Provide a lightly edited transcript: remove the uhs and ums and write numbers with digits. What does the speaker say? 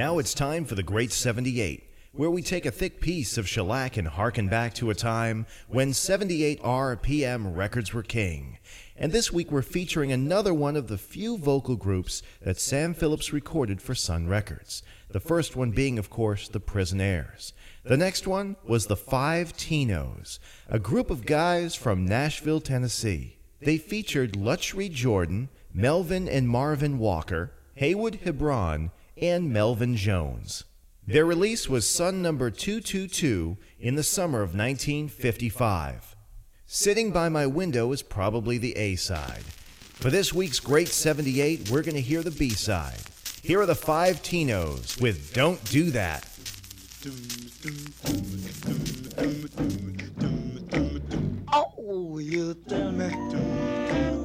Now it's time for the Great 78, where we take a thick piece of shellac and harken back to a time when 78 RPM records were king. And this week we're featuring another one of the few vocal groups that Sam Phillips recorded for Sun Records. The first one being, of course, the Prisonaires. The next one was the Five Tinos, a group of guys from Nashville, Tennessee. They featured Luttrell Jordan, Melvin and Marvin Walker, Haywood Hebron, and Melvin Jones. Their release was Sun number 222 in the summer of 1955. Sitting by My Window is probably the A-side. For this week's Great 78, we're going to hear the B-side. Here are the Five Tinos with Don't Do That.